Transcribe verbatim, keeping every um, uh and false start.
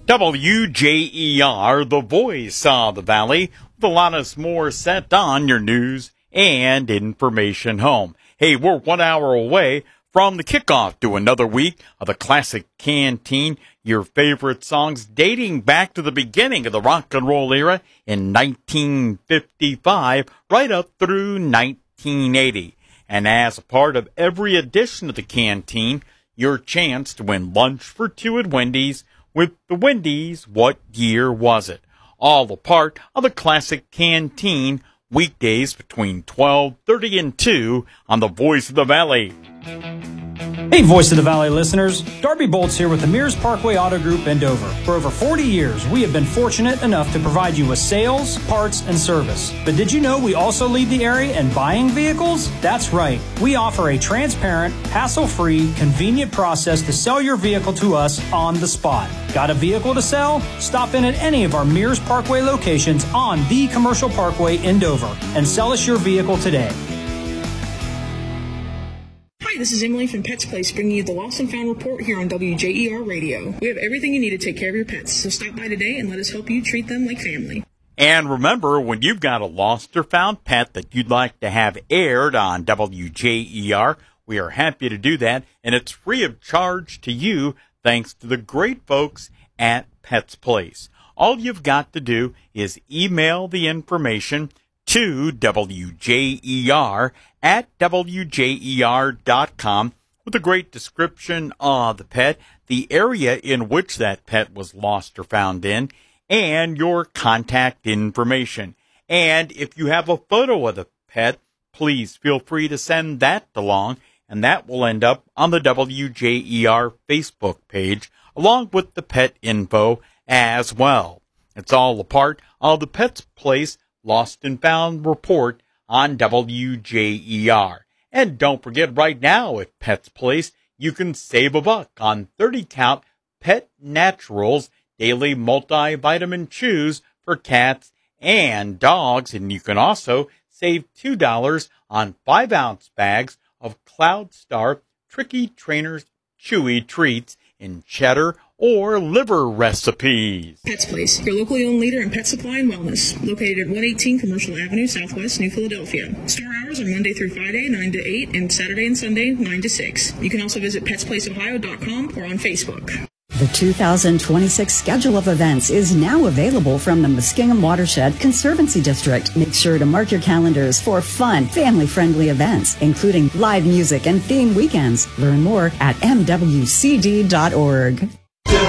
W J E R, the voice of the Valley, with Alanis Morissette on your news and information home. Hey, we're one hour away from the kickoff to another week of the Classic Canteen, your favorite songs dating back to the beginning of the rock and roll era in nineteen fifty-five, right up through nineteen eighty. And as a part of every edition of the Canteen, your chance to win lunch for two at Wendy's with the Wendy's What Year Was It? All a part of the Classic Canteen, weekdays between twelve thirty and two on the Voice of the Valley. Hey, Voice of the Valley listeners. Darby Bolts here with the Mears Parkway Auto Group in Dover. For over forty years, we have been fortunate enough to provide you with sales, parts, and service. But did you know we also lead the area in buying vehicles? That's right. We offer a transparent, hassle-free, convenient process to sell your vehicle to us on the spot. Got a vehicle to sell? Stop in at any of our Mears Parkway locations on the Commercial Parkway in Dover and sell us your vehicle today. Hi, this is Emily from Pets Place, bringing you the Lost and Found report here on W J E R Radio. We have everything you need to take care of your pets, so stop by today and let us help you treat them like family. And remember, when you've got a lost or found pet that you'd like to have aired on W J E R, we are happy to do that, and it's free of charge to you thanks to the great folks at Pets Place. All you've got to do is email the information to W J E R at W J E R dot com with a great description of the pet, the area in which that pet was lost or found in, and your contact information. And if you have a photo of the pet, please feel free to send that along, and that will end up on the W J E R Facebook page, along with the pet info as well. It's all a part of the Pets Place Lost and Found report on W J E R. And don't forget, right now at Pets Place, you can save a buck on thirty count Pet Naturals daily multivitamin chews for cats and dogs. And you can also save two dollars on five ounce bags of Cloud Star Tricky Trainers Chewy Treats in cheddar or liver recipes. Pets Place, your locally owned leader in pet supply and wellness, located at one eighteen Commercial Avenue, Southwest, New Philadelphia. Store hours are Monday through Friday, nine to eight, and Saturday and Sunday, nine to six. You can also visit pets place ohio dot com or on Facebook. The two thousand twenty-six schedule of events is now available from the Muskingum Watershed Conservancy District. Make sure to mark your calendars for fun, family-friendly events, including live music and theme weekends. Learn more at M W C D dot org.